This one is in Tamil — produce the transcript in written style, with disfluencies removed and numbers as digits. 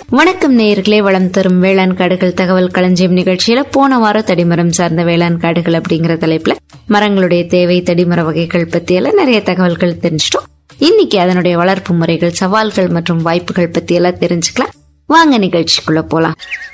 வணக்கம் நேயர்களே, வளம் தரும் வேளாண் காடுகள் தகவல் களஞ்சியம் நிகழ்ச்சியில போன வாரம் தடிமரம் சார்ந்த வேளாண் காடுகள் அப்படிங்கிற தலைப்புல மரங்களுடைய தேவை, தடிமர வகைகள் பத்தியெல்லாம் நிறைய தகவல்கள் தெரிஞ்சிட்டோம். இன்னைக்கு அதனுடைய வளர்ப்பு முறைகள், சவால்கள் மற்றும் வாய்ப்புகள் பத்தி எல்லாம் தெரிஞ்சுக்கலாம். வாங்க நிகழ்ச்சிக்குள்ள போலாம்.